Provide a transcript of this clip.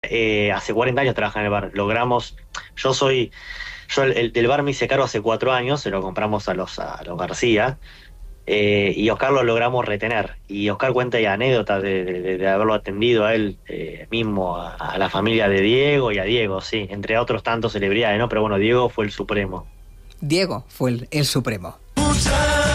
Hace 40 años trabaja en el bar. Yo soy, yo el del bar me hice cargo hace 4 años, se lo compramos a los García, y Oscar lo logramos retener. Y Oscar cuenta ya anécdotas de haberlo atendido a él mismo, a la familia de Diego y a Diego, sí, entre otros tantos celebridades, ¿no? Pero bueno, Diego fue el supremo. Diego fue el supremo.